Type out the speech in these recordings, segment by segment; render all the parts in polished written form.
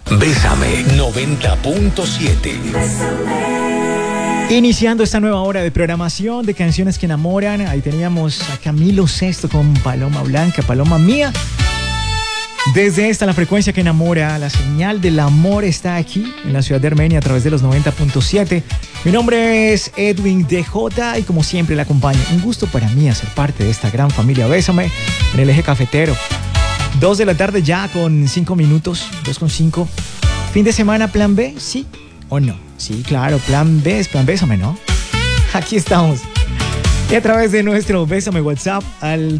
Bésame 90.7. Iniciando esta nueva hora de programación de canciones que enamoran. Ahí teníamos a Camilo Sesto con Paloma Blanca, Paloma Mía. Desde esta, la frecuencia que enamora, la señal del amor está aquí en la ciudad de Armenia a través de los 90.7. Mi nombre es Edwin DJ y como siempre le acompaño. Un gusto para mí hacer parte de esta gran familia Bésame en el eje cafetero. 2 de la tarde ya con 5 minutos, 2:05. ¿Fin de semana plan B? ¿Sí o no? Sí, claro, plan B es plan Bésame, ¿no? Aquí estamos. Y a través de nuestro Bésame WhatsApp al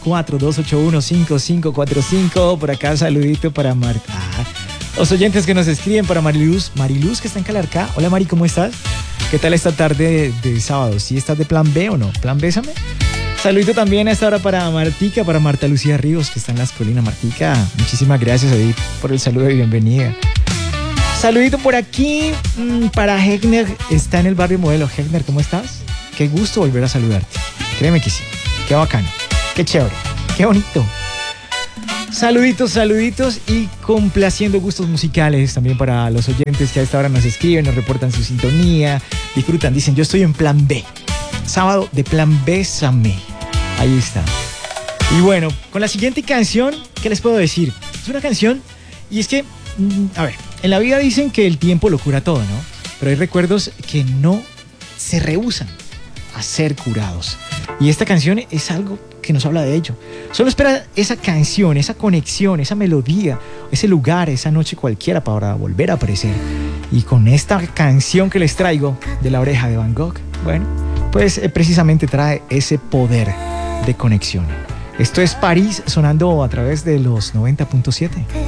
324-281-5545. Por acá saludito para Marta. Los oyentes que nos escriben, para Mariluz que está en Calarcá. Hola Mari, ¿cómo estás? ¿Qué tal esta tarde de sábado? ¿Sí estás de plan B o no? ¿Plan Bésame? Saludito también a esta hora para Martica, para Marta Lucía Ríos, que está en Las Colinas. Martica, muchísimas gracias Edith por el saludo y bienvenida. Saludito por aquí para Hegner, está en el barrio Modelo. Hegner, ¿cómo estás? Qué gusto volver a saludarte. Créeme que sí, qué bacano, qué chévere, qué bonito. Saluditos y complaciendo gustos musicales también para los oyentes que a esta hora nos escriben, nos reportan su sintonía, disfrutan, dicen yo estoy en plan B. Sábado de plan Bésame. Ahí está. Y bueno, con la siguiente canción, ¿qué les puedo decir? Es una canción, y es que, a ver, en la vida dicen que el tiempo lo cura todo, ¿no? Pero hay recuerdos que no se rehúsan a ser curados. Y esta canción es algo que nos habla de ello. Solo espera esa canción, esa conexión, esa melodía, ese lugar, esa noche cualquiera para volver a aparecer. Y con esta canción que les traigo de La Oreja de Van Gogh, bueno, pues precisamente trae ese poder de conexión. Esto es París sonando a través de los 90.7.